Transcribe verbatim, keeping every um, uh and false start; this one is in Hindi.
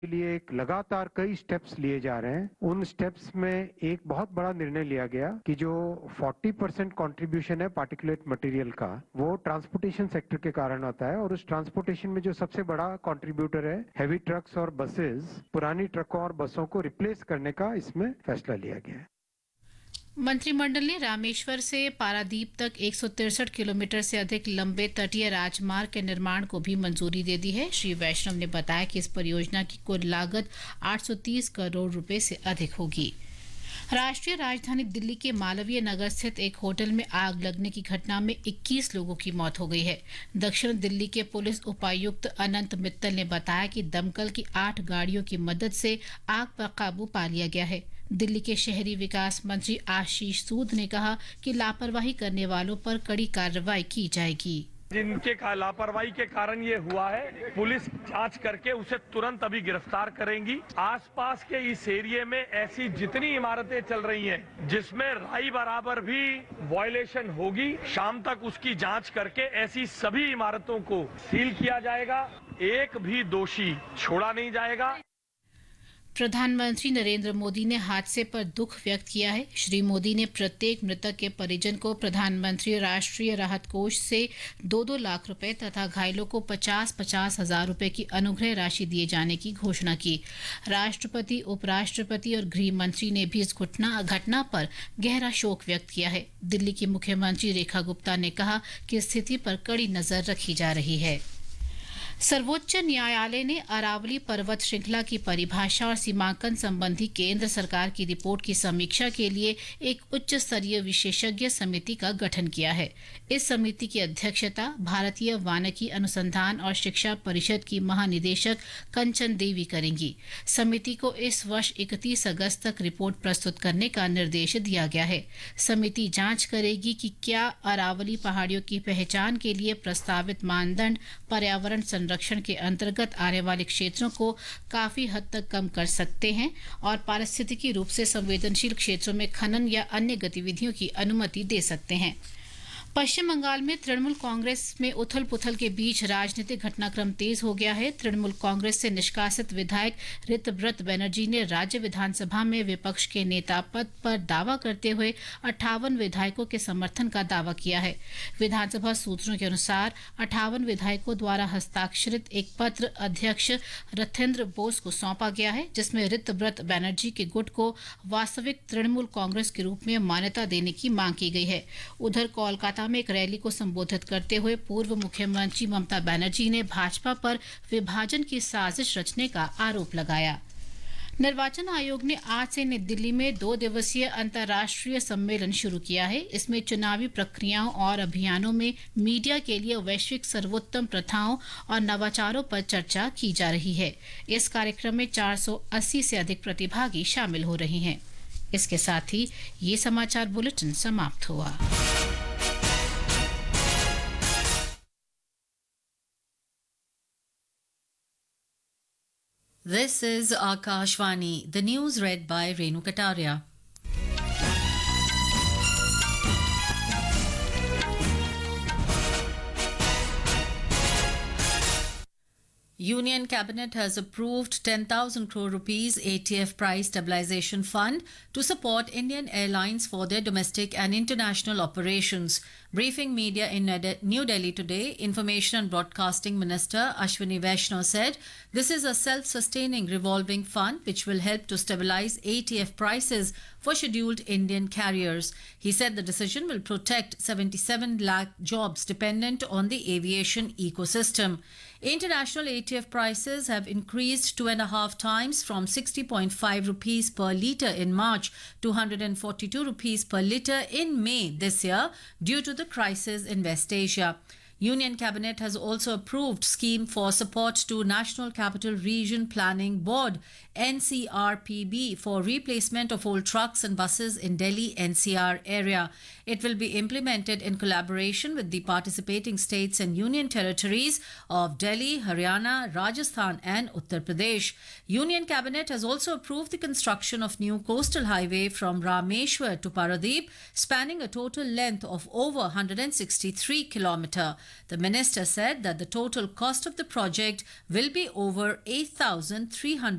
के लिए एक लगातार कई स्टेप्स लिए जा रहे हैं। उन स्टेप्स में एक बहुत बड़ा निर्णय लिया गया कि जो चालीस परसेंट कंट्रीब्यूशन है पार्टिकुलेट मटेरियल का, वो ट्रांसपोर्टेशन सेक्टर के कारण आता है और उस ट्रांसपोर्टेशन में जो सबसे बड़ा कंट्रीब्यूटर है हैवी ट्रक्स और बसेस, पुरानी ट्रकों और बसों को रिप्लेस करने का इसमें फैसला लिया गया है। मंत्रिमंडल ने रामेश्वर से पारादीप तक एक सौ तिरसठ किलोमीटर से अधिक लंबे तटीय राजमार्ग के निर्माण को भी मंजूरी दे दी है। श्री वैष्णव ने बताया कि इस परियोजना की कुल लागत आठ सौ तीस करोड़ रुपए से अधिक होगी। राष्ट्रीय राजधानी दिल्ली के मालवीय नगर स्थित एक होटल में आग लगने की घटना में इक्कीस लोगों की मौत हो गई है। दक्षिण दिल्ली के पुलिस उपायुक्त अनंत मित्तल ने बताया कि दमकल की आठ गाड़ियों की मदद से आग पर काबू पा लिया गया है। दिल्ली के शहरी विकास मंत्री आशीष सूद ने कहा कि लापरवाही करने वालों पर कड़ी कार्रवाई की जाएगी। जिनके लापरवाही के कारण ये हुआ है, पुलिस जांच करके उसे तुरंत अभी गिरफ्तार करेंगी। आसपास के इस एरिया में ऐसी जितनी इमारतें चल रही हैं जिसमें राई बराबर भी वायलेशन होगी, शाम तक उसकी जांच करके ऐसी सभी इमारतों को सील किया जाएगा। एक भी दोषी छोड़ा नहीं जाएगा। प्रधानमंत्री नरेंद्र मोदी ने हादसे पर दुख व्यक्त किया है। श्री मोदी ने प्रत्येक मृतक के परिजन को प्रधानमंत्री राष्ट्रीय राहत कोष से दो दो लाख रुपए तथा घायलों को पचास पचास हजार रुपए की अनुग्रह राशि दिए जाने की घोषणा की। राष्ट्रपति, उपराष्ट्रपति और गृह मंत्री ने भी इस घटना घटना पर गहरा शोक व्यक्त किया है। दिल्ली की मुख्यमंत्री रेखा गुप्ता ने कहा कि स्थिति पर कड़ी नजर रखी जा रही है। सर्वोच्च न्यायालय ने अरावली पर्वत श्रृंखला की परिभाषा और सीमांकन संबंधी केंद्र सरकार की रिपोर्ट की समीक्षा के लिए एक उच्च स्तरीय विशेषज्ञ समिति का गठन किया है। इस समिति की अध्यक्षता भारतीय वानिकी अनुसंधान और शिक्षा परिषद की महानिदेशक कंचन देवी करेंगी। समिति को इस वर्ष इकतीस अगस्त तक रिपोर्ट प्रस्तुत करने का निर्देश दिया गया है। समिति जांच करेगी कि क्या अरावली पहाड़ियों की पहचान के लिए प्रस्तावित मानदंड पर्यावरण संरक्षण के अंतर्गत आने वाले क्षेत्रों को काफी हद तक कम कर सकते हैं और पारिस्थितिकी रूप से संवेदनशील क्षेत्रों में खनन या अन्य गतिविधियों की अनुमति दे सकते हैं। पश्चिम बंगाल में तृणमूल कांग्रेस में उथल पुथल के बीच राजनीतिक घटनाक्रम तेज हो गया है। तृणमूल कांग्रेस से निष्कासित विधायक ऋतव्रत बनर्जी ने राज्य विधानसभा में विपक्ष के नेता पद पर दावा करते हुए अट्ठावन विधायकों के समर्थन का दावा किया है। विधानसभा सूत्रों के अनुसार अट्ठावन विधायकों द्वारा हस्ताक्षरित एक पत्र अध्यक्ष रथेंद्र बोस को सौंपा गया है, जिसमें ऋतव्रत बनर्जी के गुट को वास्तविक तृणमूल कांग्रेस के रूप में मान्यता देने की मांग की गई है। उधर कोलकाता में एक रैली को संबोधित करते हुए पूर्व मुख्यमंत्री ममता बनर्जी ने भाजपा पर विभाजन की साजिश रचने का आरोप लगाया। निर्वाचन आयोग ने आज से नई दिल्ली में दो दिवसीय अंतर्राष्ट्रीय सम्मेलन शुरू किया है। इसमें चुनावी प्रक्रियाओं और अभियानों में मीडिया के लिए वैश्विक सर्वोत्तम प्रथाओं और नवाचारों पर चर्चा की जा रही है। इस कार्यक्रम में चार सौ अस्सी से अधिक प्रतिभागी शामिल हो रहे हैं। इसके साथ ही ये समाचार बुलेटिन समाप्त हुआ। This is Akashvani, the news read by Renu Kataria. Union Cabinet has approved ten thousand crore rupees A T F price stabilization fund to support Indian airlines for their domestic and international operations. Briefing media in New Delhi today, Information and Broadcasting Minister Ashwini Vaishnaw said this is a self-sustaining revolving fund which will help to stabilize A T F prices for scheduled Indian carriers. He said the decision will protect seventy-seven lakh jobs dependent on the aviation ecosystem. International A T F prices have increased two and a half times from sixty point five rupees per litre in March to one hundred forty-two rupees per litre in May this year due to the crisis in West Asia. Union Cabinet has also approved scheme for support to National Capital Region Planning Board N C R P B for replacement of old trucks and buses in Delhi N C R area. It will be implemented in collaboration with the participating states and union territories of Delhi, Haryana, Rajasthan and Uttar Pradesh. Union Cabinet has also approved the construction of new coastal highway from Rameshwar to Paradeep, spanning a total length of over one hundred sixty-three kilometers. The minister said that the total cost of the project will be over eight thousand three hundred